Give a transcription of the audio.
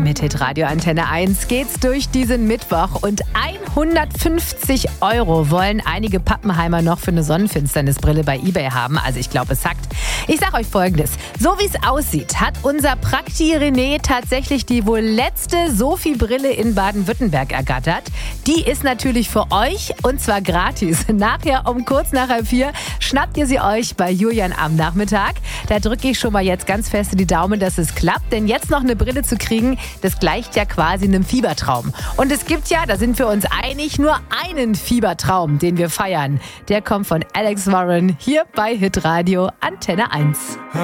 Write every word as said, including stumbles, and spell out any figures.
Mit Hitradio Antenne eins geht's durch diesen Mittwoch und hundertfünfzig Euro wollen einige Pappenheimer noch für eine Sonnenfinsternisbrille bei eBay haben. Also ich glaube, es sackt. Ich sag euch Folgendes. So wie es aussieht, hat unser Prakti René tatsächlich die wohl letzte Sophie-Brille in Baden-Württemberg ergattert. Die ist natürlich für euch und zwar gratis. Nachher um kurz nach halb vier schnappt ihr sie euch bei Julian am Nachmittag. Da drücke ich schon mal jetzt ganz fest die Daumen, dass es klappt. Denn jetzt noch eine Brille zu kriegen, das gleicht ja quasi einem Fiebertraum. Und es gibt ja, da sind wir uns einig, nur einen Fiebertraum, den wir feiern. Der kommt von Alex Warren hier bei Hitradio Antenne eins.